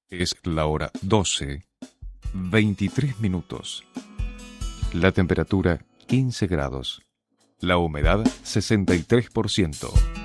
Es la hora 12:23. La temperatura 15 grados. La humedad 63%.